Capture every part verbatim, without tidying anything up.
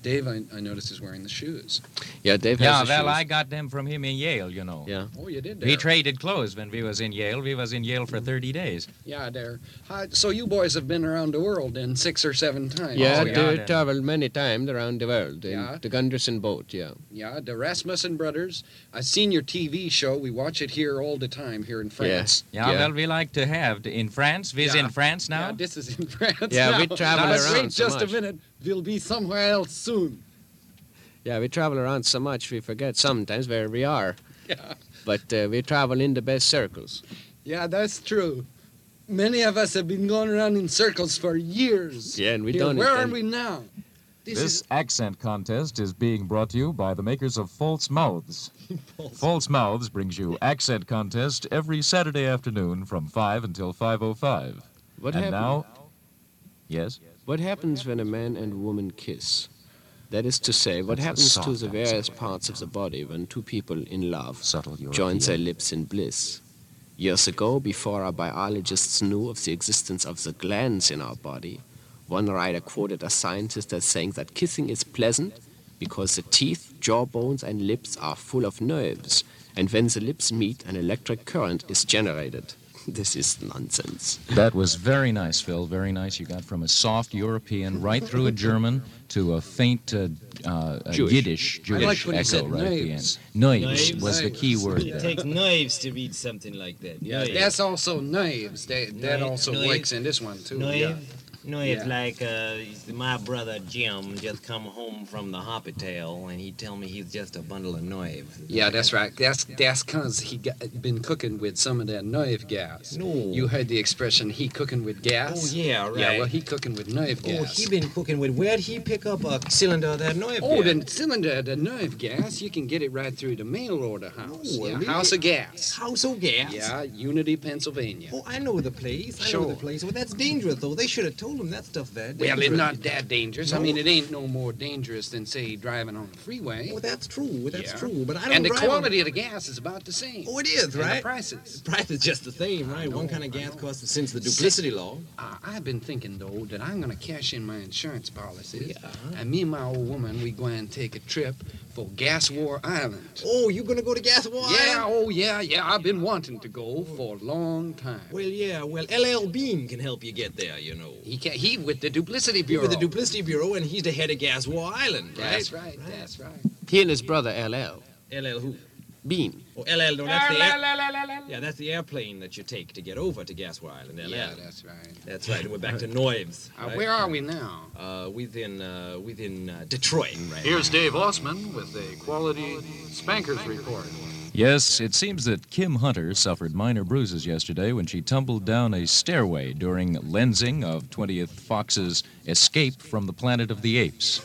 Dave, I, I noticed, is wearing the shoes. Yeah, Dave has Yeah, the well, shoes. I got them from him in Yale, you know. Yeah. Oh, you did, We there. traded clothes when we was in Yale. We was in Yale for thirty days. Yeah, there. Hi, so you boys have been around the world in six or seven times. Yeah, Oh, they yeah, then. traveled many times around the world in Yeah. the Gunderson boat, yeah. Yeah, the Rasmussen brothers. I've seen your T V show. We watch it here all the time here in France. Yeah, Yeah. well, we like to have the, in France. We's Yeah. in France now. Yeah, this is in France Yeah, now. we travel Now, around Wait so just much. a minute. We'll be somewhere else soon. Yeah, we travel around so much we forget sometimes where we are. Yeah. But uh, we travel in the best circles. Yeah, that's true. Many of us have been going around in circles for years. Yeah, and we Here, don't where intend- are we now? This, This is accent contest is being brought to you by the makers of False Mouths. False Mouths brings you Accent Contest every Saturday afternoon from five until five oh five. What, And happen- now, yes? what happens when a man and woman kiss? That is to say, what That's a happens to soft the various accent. parts of the body when two people in love Subtle European. join their lips in bliss? Years ago, before our biologists knew of the existence of the glands in our body, one writer quoted a scientist as saying that kissing is pleasant because the teeth, jawbones, and lips are full of nerves, and when the lips meet, an electric current is generated. This is nonsense. That was very nice, Phil. Very nice. You got from a soft European right through a German to a faint uh, uh, a Jewish. Yiddish Jewish like when he echo said right at the end. knives. Knives Knives. was the key word It there. takes knives to read something like that. yeah, Knives. that's also knives. That, that Knife- also knife- works in this one too. Knife. Yeah. Knives Yeah. like uh, my brother Jim just come home from the hospital and he tell me he's just a bundle of knives. Yeah, that's right. That's that's cause he got, been cooking with some of that knife gas. No. You heard the expression "he cooking with gas." Oh yeah, right. Yeah, well, he cooking with knife Oh, gas. he been cooking with. Where'd he pick up a cylinder of that knife? Oh, gas? the cylinder, the knife gas, you can get it right through the mail order house. Oh, yeah, really? House of Gas. House of gas. Yeah, Unity, Pennsylvania. Oh, I know the place. I know Sure. the place. Well, that's dangerous though. They should have told him that stuff there. Well, it's Dangerous. not that dangerous. I No? mean, it ain't no more dangerous than, say, driving on the freeway. Oh, that's true. That's Yeah. true. But I don't And the drive on- quality of the gas is about the same. Oh, it is, And right? the prices. The price is just the same, right? One kind of gas costs since the duplicity law. Uh, I've been thinking, though, that I'm going to cash in my insurance policies. Yeah. And me and my old woman, we go and take a trip for Gas War Island. Oh, you gonna go to Gas War Yeah, Island? oh, yeah, yeah. I've been wanting to go for a long time. Well, yeah. Well, L L Bean can help you get there, you know. He can, he with the Duplicity He's Bureau. with the Duplicity Bureau, and he's the head of Gas War Island, right? That's right, that's right. He and his brother, L L. L L who? Bean. Oh, L L, no, that's the air- yeah, that's the airplane that you take to get over to Gas War Island. L L. Yeah, that's right. That's right. And we're back to Noives. Uh, right? where are we now? Uh, within uh, within uh, Detroit, right? Here's Dave Ossman with a quality Spankers report. Yes, it seems that Kim Hunter suffered minor bruises yesterday when she tumbled down a stairway during lensing of twentieth Fox's Escape from the Planet of the Apes.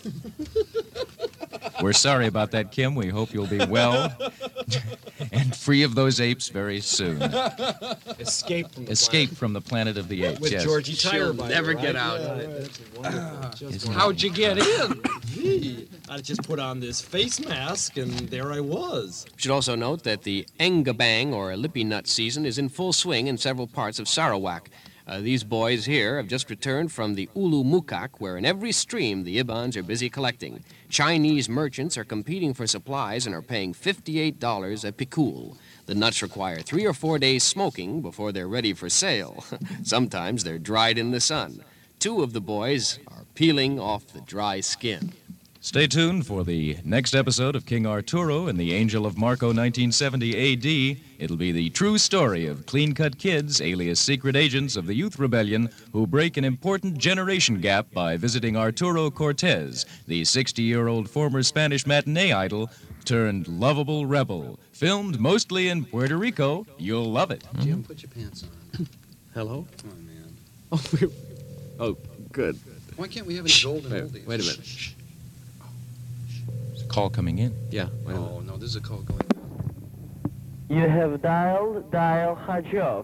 We're sorry about that, Kim. We hope you'll be well and free of those apes very soon. Escape from the Escape from the Planet of the Apes, with yes. Georgie Tyre. She'll by never the way, get right? out Yeah, of it. right, that's wonderful. Just How'd you get in? Gee, I just put on this face mask and there I was. We should also note that the Engabang, or lippy nut season, is in full swing in several parts of Sarawak. Uh, these boys here have just returned from the Ulu Mukak, where in every stream the Ibans are busy collecting. Chinese merchants are competing for supplies and are paying fifty-eight dollars a pikul. The nuts require three or four days smoking before they're ready for sale. Sometimes they're dried in the sun. Two of the boys are peeling off the dry skin. Stay tuned for the next episode of King Arturo and the Angel of Marco nineteen seventy A D. It'll be the true story of clean-cut kids, alias secret agents of the Youth Rebellion, who break an important generation gap by visiting Arturo Cortez, the sixty-year-old former Spanish matinee idol turned lovable rebel. Filmed mostly in Puerto Rico. You'll love it. Jim, put your pants on. Hello? Come on, man. Oh, we're... oh good. Why can't we have any golden Wait, oldies? wait a minute. There's a call coming in. Yeah, wait a minute. Oh, no, this is a call going. You have dialed Dial a joke.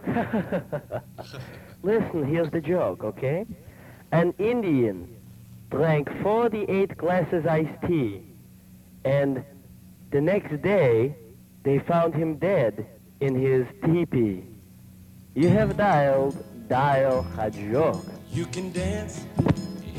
Listen, here's the joke, okay? An Indian drank forty-eight glasses iced tea, and the next day they found him dead in his teepee. You have dialed Dial a joke. You can dance